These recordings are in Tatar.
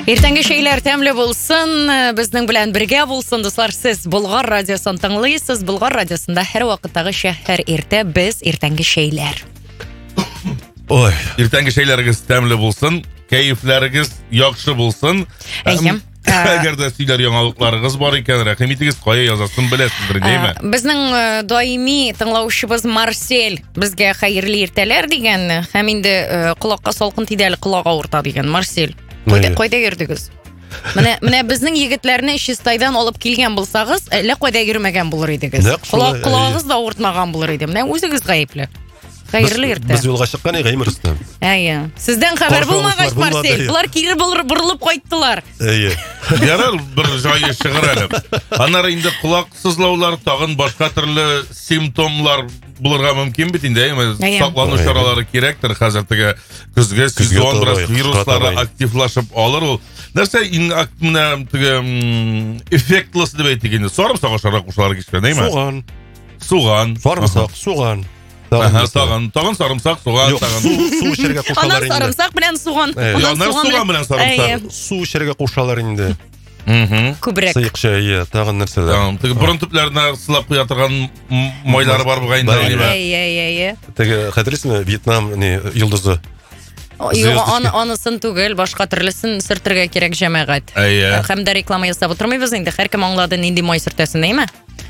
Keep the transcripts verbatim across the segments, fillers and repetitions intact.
Ертеңгі шейлер тәмлі болсын, біздің білән бірге болсын, достар, сіз Бұлғар радиосын тыңлайсыз. Бұлғар радиосында әр вақыттағы шәһәр ерте, біз ертеңгі шейлер. Ой, ертеңгі шейлеріңіз тәмлі болсын, кәйіфлеріңіз яқшы болсын. Әйем. Әгер де сөйлер яңалықларыңыз бар екен, рәхметіңіз қойы yazasın білесіздір, дейме? Біздің даими тыңлаушыбыз Марсель бізге қайырлы ертелер деген, һәм инде құлаққа солқын тидәлі құлақ ауырта деген. Марсель, қойда кердігіз? Менә менә безнең егетләрне Чистайдан алып килгән булсагыз, әллә кайда йөрмәгән булыр идегез. Құлақ құлағыз да авыртмаган булыр иде. Менә үзегез гаепле. Хәерле иртә. Без юлга чыккан Игайым Рөстәм. Әйе. Сездән хәбәр булмагач, Марсель, булар кире борылып кайттылар. Әйе. Ярар бер җае чыгыр әле. Аннары инде құлақ сызлаулар, тагын башка төрле симптомлар булырга мөмкин бит инде. Саклану чаралары кирәктер хәзер теге көзгә сезон biraz вируслары активлашып алыр ул. Нәрсә менә теге эффектлысы дип әйтик инде. Сарымсак ашарга кушалар кичкән, әйме? Суган. Суган. Сарымсак, суган. Тагын, тагын сарымсак, суган, тагын. Су эчәргә кушалар инде. Сарымсак белән суган. Аннары суган белән сарымсак. Су эчәргә кушалар инде. Мм. Күбрәк. Сыйкча, ия, тагын нәрсәләр. Тамам, теге борын төпләренә сылап куя торган майлары бар бугай инде. Әйе-әйе. Теге хәтерлисезме, Вьетнам не йолдызы. Юк, анысын түгел, башка төрлесен сөртергә кирәк җәмәгать. Һәм дә реклама ясап утырмыйбыз инде. Һәркем аңлады нинди май сөртәсен, әйме?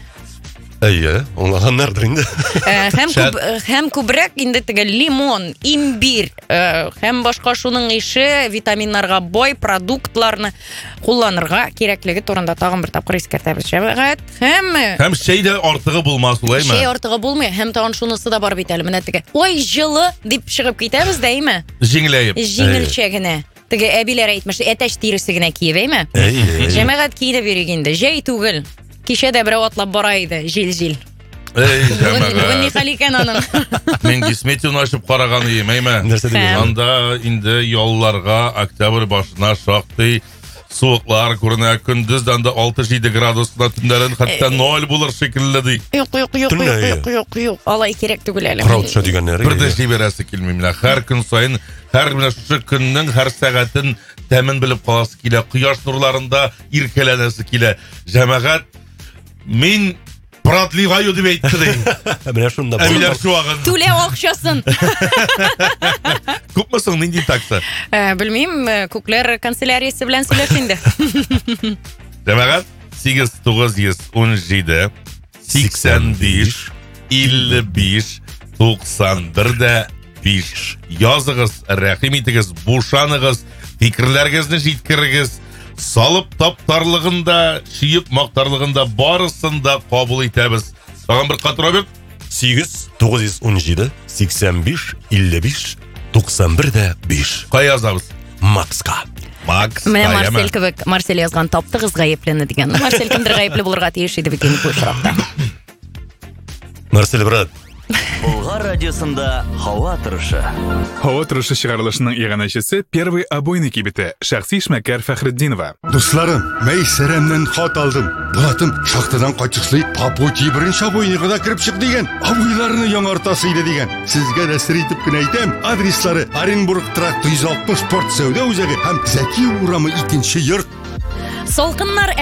Әйе, аңлаганнардыр инде. Һәм күп һәм күбрәк инде теге лимон, имбир, һәм башка шуның ише витаминнарга бай продуктларны кулланырга кирәклеге турында тагын бер тапкыр искәртәбез җәмәгать. Һәм һәм шәй дә артыгы булмас улаймы? Шәй артыгы булмый, һәм тагын шунысы да бар бит әле. Менә теге ой җылы дип чыгып китәбез дә, әйме? Җиңеләеп. Җиңелчә генә. Теге әбиләр әйтмеш, әтәч тиресе генә киеп, әйме? Җәмәгать киеп йөрик инде, җәй түгел. Кичә дә берәү атлап бара иде, җил-җил. Эй, җәмәгать. Бүген ни хәл икән аның? Мен Гисметовны ачып караган идем, әйме? Нәрсә дигән? Анда инде ялларга октябрь башына шактый суыклар күренә, көндездән дә алты-җиде градуска, төннәрен хәтта ноль булыр шикелле ди. Юк, юк, юк, юк, юк, юк. Алай кирәк түгел әле. Краудша дигәннәр. Бер дә җибәрәсе килми менә. Һәр көн саен, һәр менә шушы көннең һәр сәгатен тәмен белеп каласы килә, кояш нурларында иркәләнәсе килә. Җәмәгать, мин продлеваю дип әйтте ди. Менә шунда бар. Әбиләр шуагын. Түлә акчасын. Күпме соң нинди такса? Белмим, күкләр канцеляриясе белән сөйләш инде. Җәмәгать, сигез тугыз йөз ун җиде сиксән биш илле биш туксан бер дә биш. Языгыз, рәхим итегез, бушаныгыз, фикерләрегезне җиткерегез. Салып таптарлыгында, шиеп мактарлыгында барысын да кабул итәбез. Тагын бер кат, Роберт. сигез тугыз йөз ун җиде сиксән биш илле биш туксан бер дә биш. Кая язабыз? Макска. Макс. Менә Марсель кебек, Марсель язган таптыгыз гаеплене дигән. Марсель кемдер гаепле булырга тиеш иде бит инде бу очракта. Марсель брат. Бұлғар радиосында Хава тұрышы. Хава тұрышы шығарылышының иғанашысы первый обойный кибеті Шәхси Ишмәкәр Фәхретдинова. Дусларым, мәй сәрәмнен хат алдым. Бұлатым шақтыдан қачықсылай Папути бірінші обойныға да кіріп шық деген. Обойларыны яңартасыйды деген. Сізге дәсір етіп кін айтам. Адреслары Оренбург тракт йөз алтмыш спорт сәуде үзәге һәм Зәки урамы икенче йорт. Салкыннар